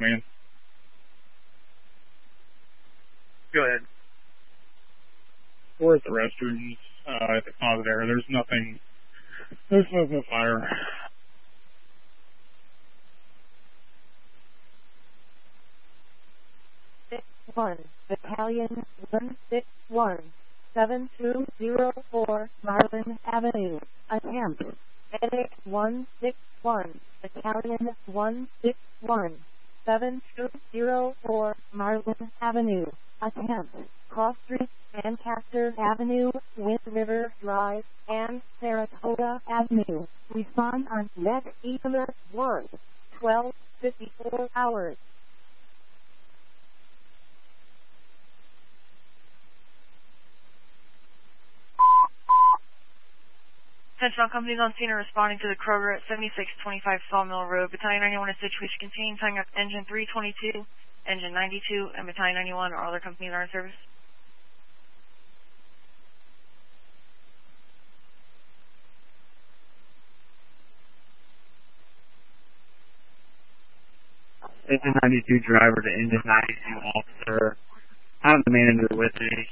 man. Go ahead. We're at the restrooms, at the closet area. There's no fire. One Battalion 161 7204 Marlin Avenue. Attempt. Medic 161 Battalion 161 7204 Marlin Avenue. Attempt. Cross Street, Lancaster Avenue, Wind River Drive, and Saratoga Avenue. Respond on net EMS 1 12:54 hours. Sentinel companies on scene are responding to the Kroger at 7625 Sawmill Road. Battalion 91 is situation contained, tying up engine 322, engine 92, and Battalion 91 or other companies are in service. Engine 92 driver to engine 92 officer. I have the manager with me.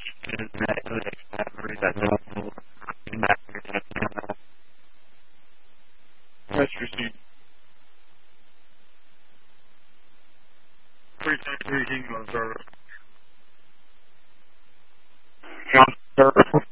That's received. 323 King on service. Service.